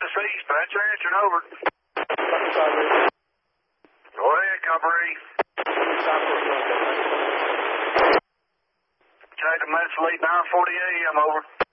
to see. Dispatcher answering over. Go ahead, Copper E. Take a minute to lead 9:40 a.m. over.